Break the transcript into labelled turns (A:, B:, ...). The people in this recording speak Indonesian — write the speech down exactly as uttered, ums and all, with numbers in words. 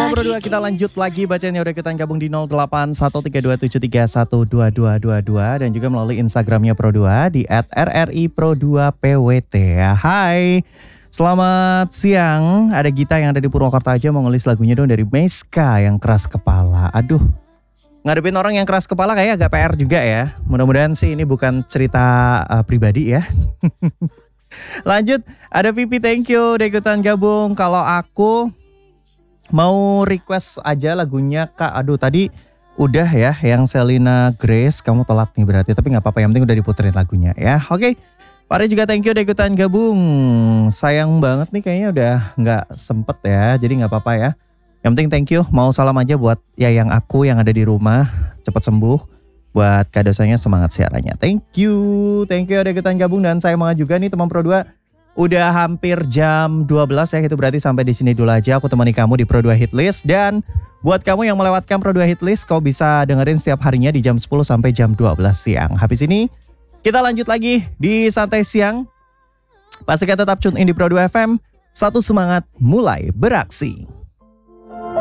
A: Teman Pro dua, kita lanjut lagi bacanya udah ikutan gabung di nol delapan satu tiga dua tujuh tiga satu dua dua dua dua dan juga melalui Instagramnya Pro dua di et r r i pro dua p w t. Hai, selamat siang. Ada Gita yang ada di Purwokerto aja mau ngelis lagunya dong dari Meska yang keras kepala. Aduh, ngadepin orang yang keras kepala kayak agak P R juga ya. Mudah-mudahan sih ini bukan cerita uh, pribadi ya. Lanjut, ada Pipi, thank you udah ikutan gabung. Kalau aku mau request aja lagunya Kak. Aduh tadi udah ya yang Selena Grace. Kamu telat nih berarti, tapi gak apa-apa, yang penting udah diputerin lagunya ya. Oke, Pare juga thank you udah ikutan gabung. Sayang banget nih kayaknya udah gak sempet ya, jadi gak apa-apa ya. Yang penting thank you, mau salam aja buat ya yang aku yang ada di rumah. Cepat sembuh. Buat Kak Dosanya semangat siarannya. Thank you, thank you udah ikutan gabung. Dan saya semangat juga nih teman Pro dua. Udah hampir jam dua belas ya, itu berarti sampai di sini dulu aja. Aku temani kamu di Pro dua Hitlist. Dan buat kamu yang melewatkan Pro dua Hitlist, kau bisa dengerin setiap harinya di jam sepuluh sampai jam dua belas siang. Habis ini kita lanjut lagi di Santai Siang. Pastikan tetap tune in di Pro dua F M. Satu semangat mulai beraksi.